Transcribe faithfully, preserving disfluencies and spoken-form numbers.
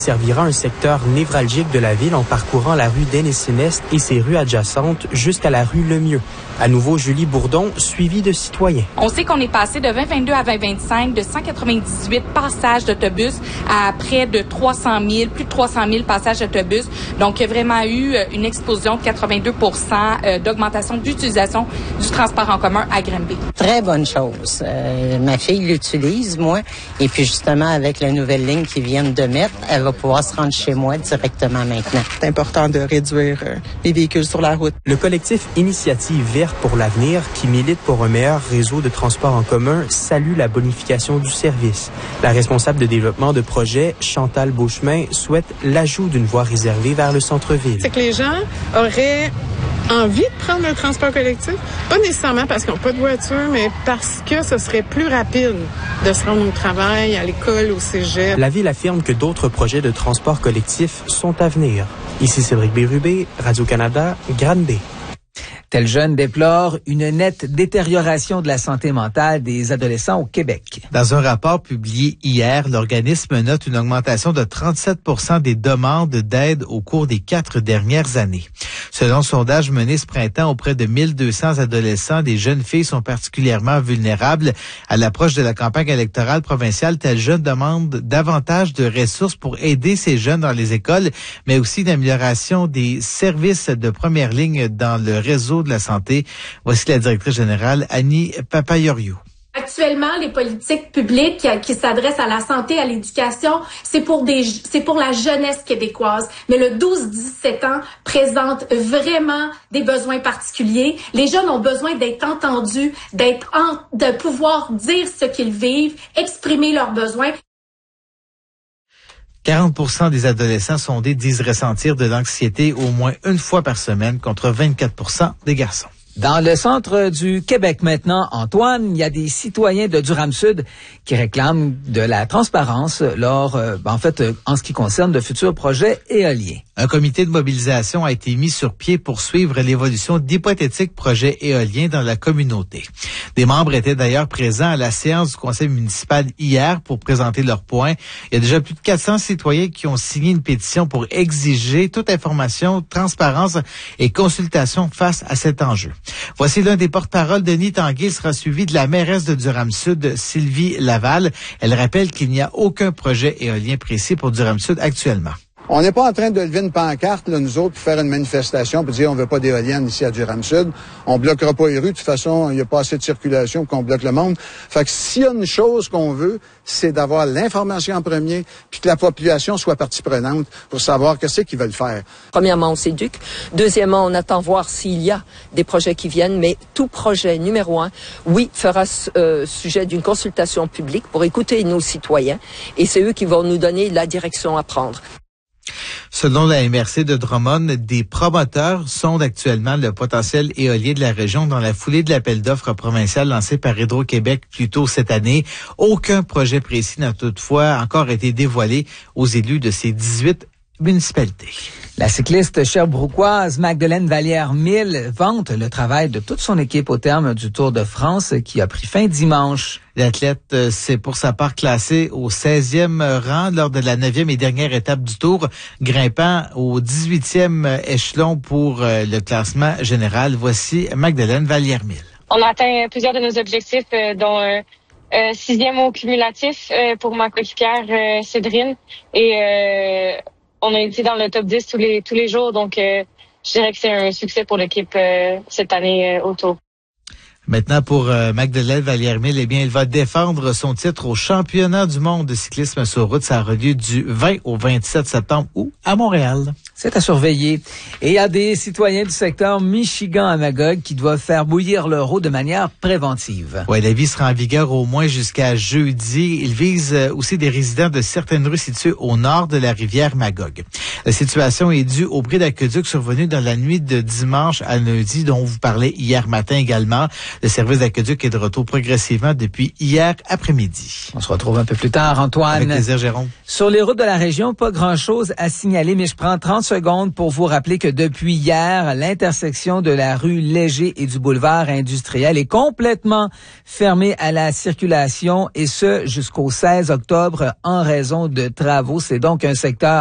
servira un secteur névralgique de la ville en parcourant la rue Dennis-Sénest et ses rues adjacentes jusqu'à la rue Lemieux. À nouveau, Julie Bourdon, suivie de citoyens. On sait qu'on est passé de vingt vingt-deux à vingt vingt-cinq, de cent quatre-vingt-dix-huit passages d'autobus à près de trois cent mille, plus de trois cent mille passages d'autobus. Donc, il y a vraiment eu une explosion de quatre-vingt-deux pour cent d'augmentation d'utilisation du transport en commun à Granby. Très bonne chose. Euh, ma fille l'utilise, moi, et puis justement, avec la nouvelle ligne qu'ils viennent de mettre, elle va pouvoir se rendre chez moi directement maintenant. C'est important de réduire euh, les véhicules sur la route. Le collectif Initiative Verte pour l'avenir, qui milite pour un meilleur réseau de transport en commun, salue la bonification du service. La responsable de développement de projet, Chantal Beauchemin, souhaite l'ajout d'une voie réservée vers le centre-ville. C'est que les gens auraient envie de prendre le transport collectif, pas nécessairement parce qu'ils n'ont pas de voiture, mais parce que ce serait plus rapide de se rendre au travail, à l'école, au cégep. La ville affirme que d'autres projets de transport collectif sont à venir. Ici Cédric Bérubé, Radio-Canada, Granby. Tel jeune déplore une nette détérioration de la santé mentale des adolescents au Québec. Dans un rapport publié hier, l'organisme note une augmentation de trente-sept pour cent des demandes d'aide au cours des quatre dernières années. Selon le sondage mené ce printemps auprès de mille deux cents adolescents, des jeunes filles sont particulièrement vulnérables. À l'approche de la campagne électorale provinciale, tel jeune demande davantage de ressources pour aider ces jeunes dans les écoles, mais aussi une amélioration des services de première ligne dans le réseau de la santé. Voici la directrice générale, Annie Papayorio. Actuellement, les politiques publiques qui s'adressent à la santé, à l'éducation, c'est pour des, c'est pour la jeunesse québécoise. Mais le douze dix-sept ans présente vraiment des besoins particuliers. Les jeunes ont besoin d'être entendus, d'être en, de pouvoir dire ce qu'ils vivent, exprimer leurs besoins. quarante pour cent des adolescents sondés disent ressentir de l'anxiété au moins une fois par semaine contre vingt-quatre pour cent des garçons. Dans le centre du Québec maintenant, Antoine, il y a des citoyens de Durham-Sud qui réclament de la transparence lors, euh, en fait, en ce qui concerne de futurs projets éoliens. Un comité de mobilisation a été mis sur pied pour suivre l'évolution d'hypothétiques projets éoliens dans la communauté. Des membres étaient d'ailleurs présents à la séance du conseil municipal hier pour présenter leurs points. Il y a déjà plus de quatre cents citoyens qui ont signé une pétition pour exiger toute information, transparence et consultation face à cet enjeu. Voici l'un des porte-paroles. Denis Tanguay sera suivi de la mairesse de Durham-Sud, Sylvie Laval. Elle rappelle qu'il n'y a aucun projet éolien précis pour Durham-Sud actuellement. On n'est pas en train de lever une pancarte, là, nous autres, pour faire une manifestation, pour dire on veut pas d'éoliennes ici à Durham-Sud. On bloquera pas les rues. De toute façon, il n'y a pas assez de circulation pour qu'on bloque le monde. Fait que s'il y a une chose qu'on veut, c'est d'avoir l'information en premier, puis que la population soit partie prenante pour savoir qu'est-ce qu'ils veulent faire. Premièrement, on s'éduque. Deuxièmement, on attend voir s'il y a des projets qui viennent, mais tout projet, numéro un, oui, fera euh, sujet d'une consultation publique pour écouter nos citoyens, et c'est eux qui vont nous donner la direction à prendre. Selon la M R C de Drummond, des promoteurs sondent actuellement le potentiel éolien de la région dans la foulée de l'appel d'offres provincial lancé par Hydro-Québec plus tôt cette année. Aucun projet précis n'a toutefois encore été dévoilé aux élus de ces dix-huit municipalités. La cycliste sherbrookoise Magdeleine Vallière-Mille vante le travail de toute son équipe au terme du Tour de France qui a pris fin dimanche. L'athlète s'est pour sa part classé au seizième rang lors de la neuvième et dernière étape du Tour, grimpant au dix-huitième échelon pour le classement général. Voici Magdeleine Vallière-Mille. On a atteint plusieurs de nos objectifs, dont un euh, sixième au cumulatif euh, pour ma coéquipière euh, Cédrine. Et euh, on a été dans le top dix tous les tous les jours, donc euh, je dirais que c'est un succès pour l'équipe euh, cette année euh, au Tour. Maintenant, pour euh, Magdeleine Vallière-Mille, eh bien, elle va défendre son titre au championnat du monde de cyclisme sur route. Ça aura lieu du vingt au vingt-sept septembre ou à Montréal. C'est à surveiller. Et il y a des citoyens du secteur Michigan à Magog qui doivent faire bouillir leur eau de manière préventive. Oui, l'avis sera en vigueur au moins jusqu'à jeudi. Il vise aussi des résidents de certaines rues situées au nord de la rivière Magog. La situation est due au bris d'aqueduc survenu dans la nuit de dimanche à lundi, dont vous parlez hier matin également. Le service d'aqueduc est de retour progressivement depuis hier après-midi. On se retrouve un peu plus tard, Antoine. Avec plaisir, Jérôme. Sur les routes de la région, pas grand-chose à signaler, mais je prends trente secondes pour vous rappeler que depuis hier, l'intersection de la rue Léger et du boulevard industriel est complètement fermée à la circulation, et ce jusqu'au seize octobre en raison de travaux. C'est donc un secteur